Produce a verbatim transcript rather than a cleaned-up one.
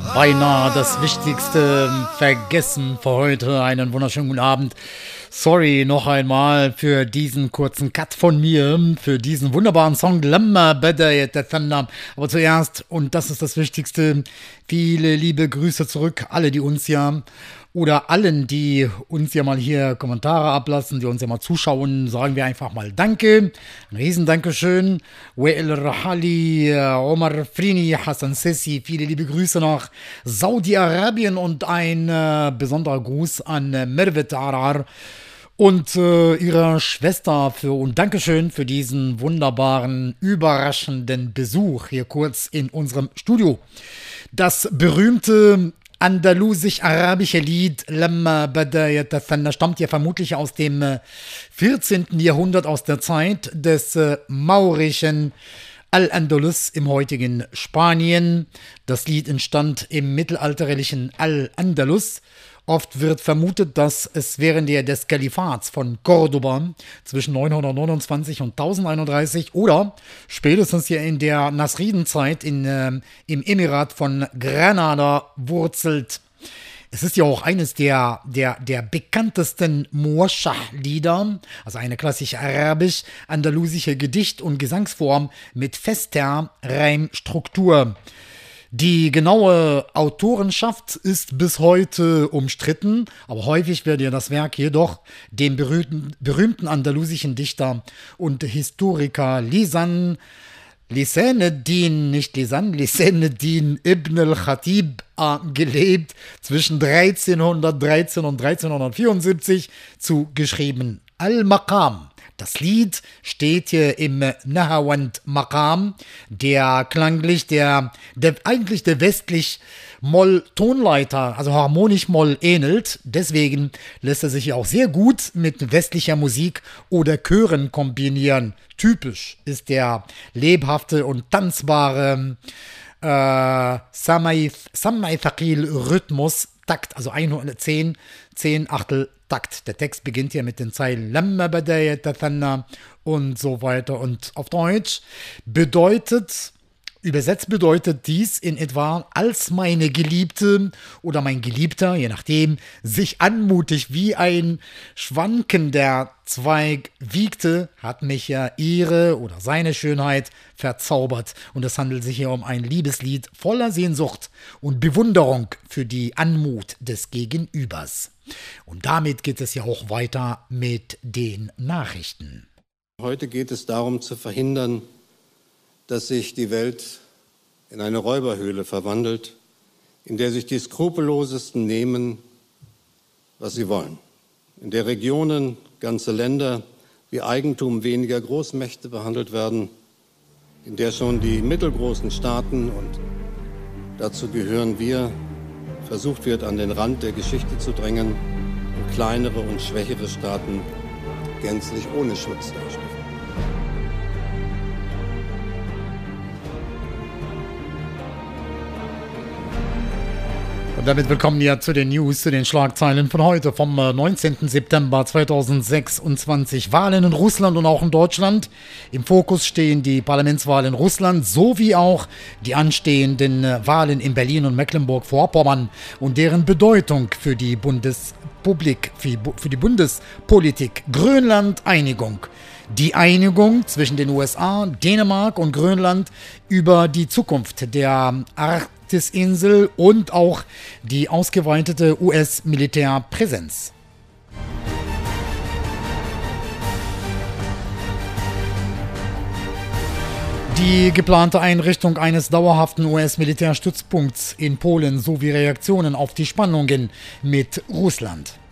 Beinahe das Wichtigste vergessen für heute. Einen wunderschönen guten Abend. Sorry noch einmal für diesen kurzen Cut von mir, für diesen wunderbaren Song Lamma Badayat Thunder. Aber zuerst, und das ist das Wichtigste, viele liebe Grüße zurück, alle, die uns ja oder allen, die uns ja mal hier Kommentare ablassen, die uns ja mal zuschauen, sagen wir einfach mal Danke. Ein Riesendankeschön. Wael Rahali, Omar Frini, Hassan Sessi, viele liebe Grüße nach Saudi-Arabien und ein äh, besonderer Gruß an äh, Mervet Arar und äh, ihrer Schwester für und Dankeschön für diesen wunderbaren, überraschenden Besuch hier kurz in unserem Studio. Das berühmte andalusisch-arabische Lied Lamma Badayat Thunder stammt ja vermutlich aus dem äh, vierzehnten Jahrhundert, aus der Zeit des äh, maurischen Al-Andalus im heutigen Spanien. Das Lied entstand im mittelalterlichen Al-Andalus. Oft wird vermutet, dass es während der, des Kalifats von Cordoba zwischen neunhundertneunundzwanzig und tausendeinunddreißig oder spätestens hier in der Nasridenzeit in, äh, im Emirat von Granada wurzelt. Es ist ja auch eines der, der, der bekanntesten Muashah-Lieder, also eine klassisch arabisch-andalusische Gedicht- und Gesangsform mit fester Reimstruktur. Die genaue Autorenschaft ist bis heute umstritten, aber häufig wird ja das Werk jedoch dem berühmten, berühmten andalusischen Dichter und Historiker Lisan Lisaneddin, nicht Lisan, Lisaneddin Ibn al-Khatib gelebt, zwischen dreizehnhundertdreizehn und dreizehnhundertvierundsiebzig zugeschrieben. Al-Maqam. Das Lied steht hier im Nahawand Maqam, der klanglich der, der eigentlich der westlich Moll-Tonleiter, also harmonisch Moll ähnelt. Deswegen lässt er sich ja auch sehr gut mit westlicher Musik oder Chören kombinieren. Typisch ist der lebhafte und tanzbare äh, Samai Thaqil Rhythmus, Takt, also hundertzehn, zehn Achtel Takt. Der Text beginnt hier mit den Zeilen Lamma Badayat Thunder und so weiter. Und auf Deutsch bedeutet, übersetzt bedeutet dies in etwa, als meine Geliebte oder mein Geliebter, je nachdem, sich anmutig wie ein schwankender Zweig wiegte, hat mich ja ihre oder seine Schönheit verzaubert. Und es handelt sich hier um ein Liebeslied voller Sehnsucht und Bewunderung für die Anmut des Gegenübers. Und damit geht es ja auch weiter mit den Nachrichten. Heute geht es darum zu verhindern, dass sich die Welt in eine Räuberhöhle verwandelt, in der sich die Skrupellosesten nehmen, was sie wollen. In der Regionen, ganze Länder wie Eigentum weniger Großmächte behandelt werden, in der schon die mittelgroßen Staaten, und dazu gehören wir, versucht wird, an den Rand der Geschichte zu drängen und kleinere und schwächere Staaten gänzlich ohne Schutz dastehen. Und damit willkommen ja zu den News, zu den Schlagzeilen von heute, vom neunzehnten September zweitausendsechsundzwanzig. Wahlen in Russland und auch in Deutschland. Im Fokus stehen die Parlamentswahlen in Russland sowie auch die anstehenden Wahlen in Berlin und Mecklenburg-Vorpommern und deren Bedeutung für die Bundespublik, für die Bundespolitik. Grönland-Einigung. Die Einigung zwischen den U S A, Dänemark und Grönland über die Zukunft der Arktis-Insel und auch die ausgeweitete U S-Militärpräsenz. Die geplante Einrichtung eines dauerhaften U S-Militärstützpunkts in Polen sowie Reaktionen auf die Spannungen mit Russland.